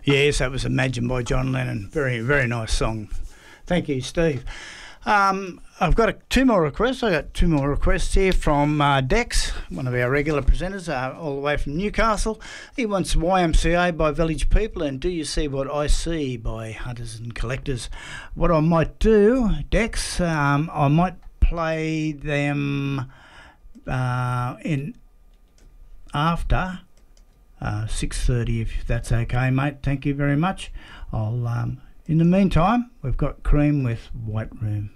Yes, that was Imagine by John Lennon. Very, very nice song. Thank you, Steve. I've got two more requests. I got two more requests here from Dex, one of our regular presenters, all the way from Newcastle. He wants YMCA by Village People and Do You See What I See by Hunters and Collectors. What I might do, Dex, I might play them in after 6:30, if that's okay, mate. Thank you very much. I'll in the meantime, we've got Cream with White Room.